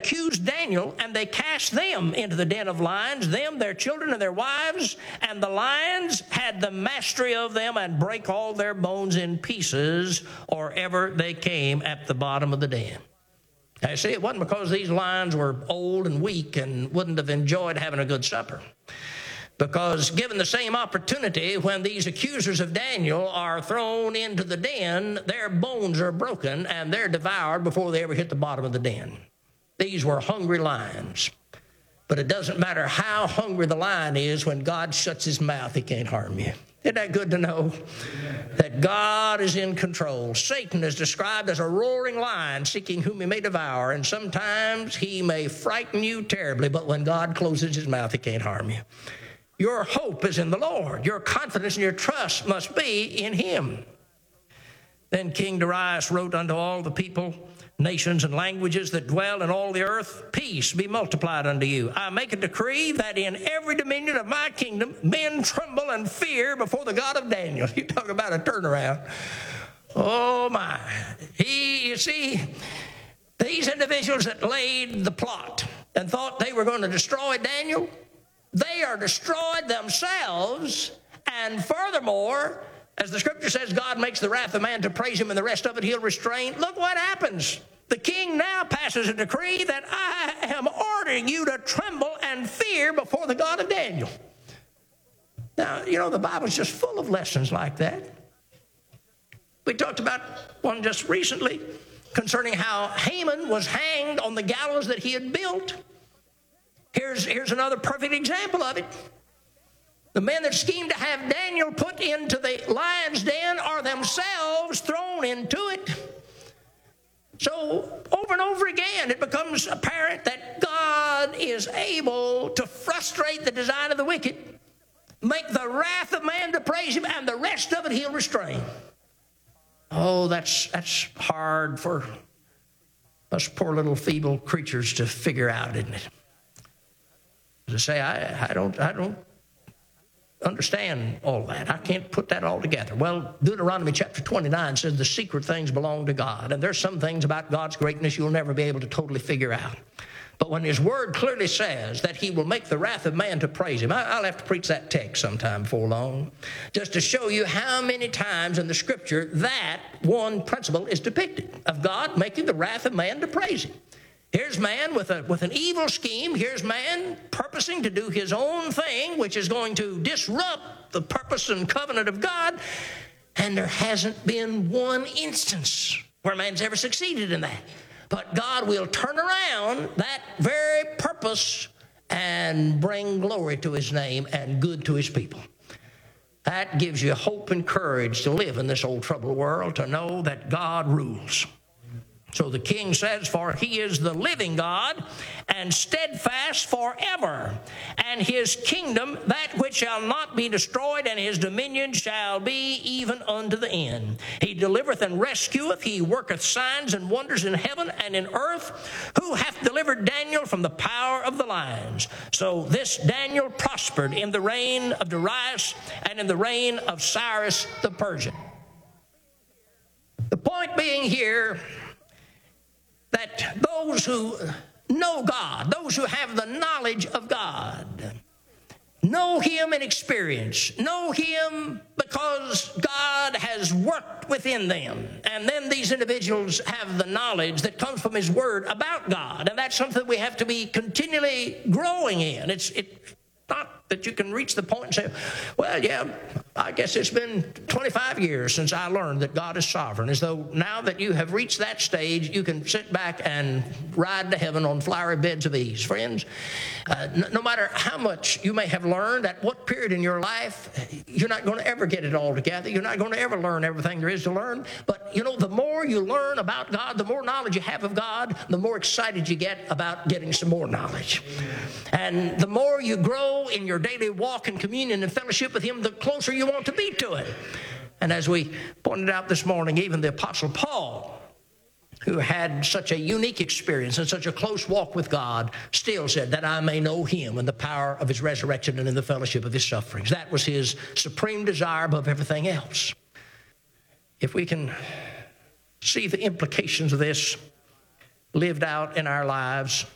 accused Daniel, and they cast them into the den of lions, them, their children, and their wives, and the lions had the mastery of them and brake all their bones in pieces, or ever they came at the bottom of the den. Now, see, it wasn't because these lions were old and weak and wouldn't have enjoyed having a good supper. Because given the same opportunity, when these accusers of Daniel are thrown into the den, their bones are broken and they're devoured before they ever hit the bottom of the den. These were hungry lions. But it doesn't matter how hungry the lion is, when God shuts his mouth, he can't harm you. Isn't that good to know? That God is in control. Satan is described as a roaring lion seeking whom he may devour, and sometimes he may frighten you terribly, but when God closes his mouth, he can't harm you. Your hope is in the Lord. Your confidence and your trust must be in him. Then King Darius wrote unto all the people, nations, and languages that dwell in all the earth, peace be multiplied unto you. I make a decree that in every dominion of my kingdom men tremble and fear before the God of Daniel. You talk about a turnaround. Oh my. You see, these individuals that laid the plot and thought they were going to destroy Daniel, they are destroyed themselves, and furthermore, as the scripture says, God makes the wrath of man to praise him, and the rest of it he'll restrain. Look what happens. The king now passes a decree that I am ordering you to tremble and fear before the God of Daniel. Now, you know, the Bible's just full of lessons like that. We talked about one just recently concerning how Haman was hanged on the gallows that he had built. Here's another perfect example of it. The men that schemed to have Daniel put into the lion's den are themselves thrown into it. So over and over again, it becomes apparent that God is able to frustrate the design of the wicked, make the wrath of man to praise him, and the rest of it he'll restrain. Oh, that's hard for us poor little feeble creatures to figure out, isn't it? To say, I don't understand all that. I can't put that all together. Well, Deuteronomy chapter 29 says the secret things belong to God. And there's some things about God's greatness you'll never be able to totally figure out. But when his word clearly says that he will make the wrath of man to praise him, I'll have to preach that text sometime before long, just to show you how many times in the scripture that one principle is depicted, of God making the wrath of man to praise him. Here's man with an evil scheme. Here's man purposing to do his own thing, which is going to disrupt the purpose and covenant of God. And there hasn't been one instance where man's ever succeeded in that. But God will turn around that very purpose and bring glory to his name and good to his people. That gives you hope and courage to live in this old troubled world, to know that God rules. So the king says, for he is the living God, and steadfast forever, and his kingdom that which shall not be destroyed, and his dominion shall be even unto the end. He delivereth and rescueth, he worketh signs and wonders in heaven and in earth, who hath delivered Daniel from the power of the lions. So this Daniel prospered in the reign of Darius and in the reign of Cyrus the Persian. The point being here, that those who know God, those who have the knowledge of God, know him in experience, know him because God has worked within them. And then these individuals have the knowledge that comes from his word about God. And that's something we have to be continually growing in. It's not that you can reach the point and say, well, yeah, I guess it's been 25 years since I learned that God is sovereign, as though now that you have reached that stage, you can sit back and ride to heaven on flowery beds of ease. Friends, no matter how much you may have learned at what period in your life, you're not going to ever get it all together. You're not going to ever learn everything there is to learn. But, you know, the more you learn about God, the more knowledge you have of God, the more excited you get about getting some more knowledge. And the more you grow in your daily walk and communion and fellowship with him, the closer you want to be to it. And as we pointed out this morning, even the Apostle Paul, who had such a unique experience and such a close walk with God, still said that I may know him and the power of his resurrection and in the fellowship of his sufferings. That was his supreme desire above everything else. If we can see the implications of this lived out in our lives,